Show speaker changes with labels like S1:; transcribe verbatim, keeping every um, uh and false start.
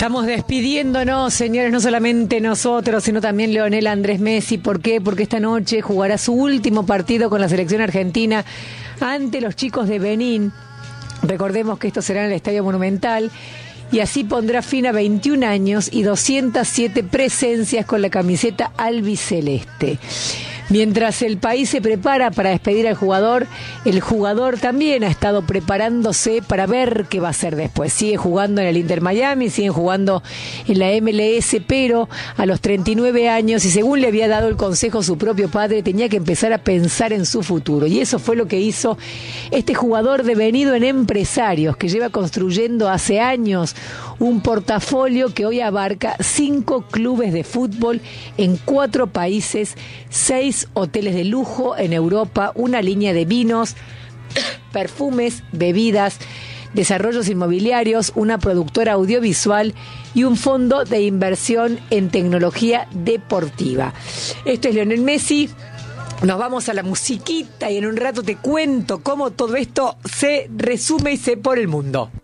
S1: Estamos despidiéndonos, señores, no solamente nosotros, sino también Lionel Andrés Messi. ¿Por qué? Porque esta noche jugará su último partido con la selección argentina ante los chicos de Benín. Recordemos que esto será en el Estadio Monumental. Y así pondrá fin a veintiún años y doscientas siete presencias con la camiseta albiceleste. Mientras el país se prepara para despedir al jugador, el jugador también ha estado preparándose para ver qué va a hacer después. Sigue jugando en el Inter Miami, sigue jugando en la M L S, pero a los treinta y nueve años, y según le había dado el consejo su propio padre, tenía que empezar a pensar en su futuro. Y eso fue lo que hizo este jugador devenido en empresarios, que lleva construyendo hace años un portafolio que hoy abarca cinco clubes de fútbol en cuatro países, seis hoteles de lujo en Europa, una línea de vinos, perfumes, bebidas, desarrollos inmobiliarios, una productora audiovisual y un fondo de inversión en tecnología deportiva. Esto es Lionel Messi. Nos vamos a la musiquita y en un rato te cuento cómo todo esto se resume y se por el mundo.